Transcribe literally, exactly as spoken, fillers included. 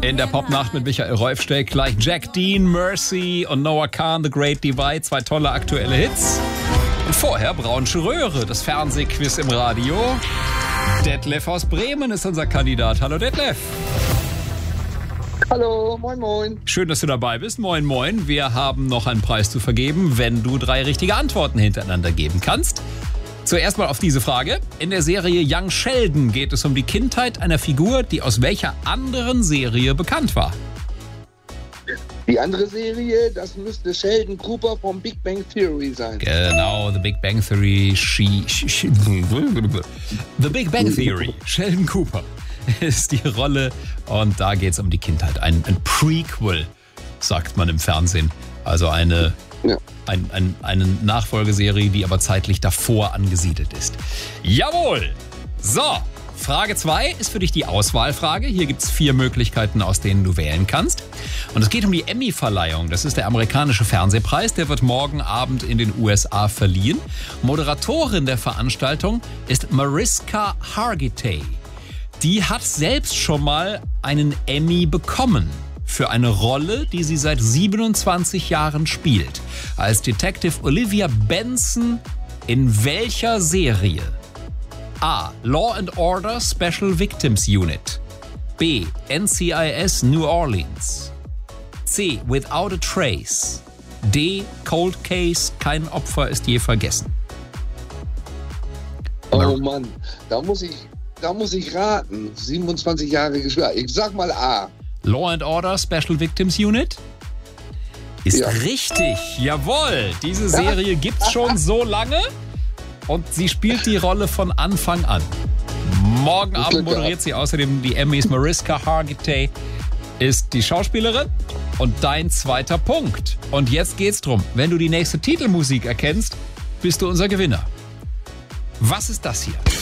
In der Popnacht mit Michael Rolfsteck gleich Jack Dean, Mercy und Noah Kahn, The Great Divide, zwei tolle aktuelle Hits. Und vorher Braunsche Röhre, das Fernsehquiz im Radio. Detlef aus Bremen ist unser Kandidat. Hallo Detlef. Hallo, moin moin. Schön, dass du dabei bist. Moin moin. Wir haben noch einen Preis zu vergeben, wenn du drei richtige Antworten hintereinander geben kannst. Zuerst mal auf diese Frage. In der Serie Young Sheldon geht es um die Kindheit einer Figur, die aus welcher anderen Serie bekannt war? Die andere Serie, das müsste Sheldon Cooper vom Big Bang Theory sein. Genau, The Big Bang Theory. She, she, she, The Big Bang Theory. Sheldon Cooper ist die Rolle und da geht es um die Kindheit. Ein, ein Prequel, sagt man im Fernsehen. Also eine... Ja. Ein, ein, eine Nachfolgeserie, die aber zeitlich davor angesiedelt ist. Jawohl! So, Frage zwei ist für dich die Auswahlfrage. Hier gibt es vier Möglichkeiten, aus denen du wählen kannst. Und es geht um die Emmy-Verleihung. Das ist der amerikanische Fernsehpreis. Der wird morgen Abend in den U S A verliehen. Moderatorin der Veranstaltung ist Mariska Hargitay. Die hat selbst schon mal einen Emmy bekommen. Für eine Rolle, die sie seit siebenundzwanzig Jahren spielt. Als Detective Olivia Benson in welcher Serie? A. Law and Order Special Victims Unit. B. N C I S New Orleans. C. Without a Trace. D. Cold Case, kein Opfer ist je vergessen. Oh Mann, da muss ich, da muss ich raten. siebenundzwanzig Jahre gespielt. Ich sag mal A. Law and Order Special Victims Unit? Ist ja richtig, jawohl. Diese Serie gibt's schon so lange und sie spielt die Rolle von Anfang an. Morgen Abend moderiert sie außerdem die Emmys. Mariska Hargitay ist die Schauspielerin und dein zweiter Punkt. Und jetzt geht's drum. Wenn du die nächste Titelmusik erkennst, bist du unser Gewinner. Was ist das hier?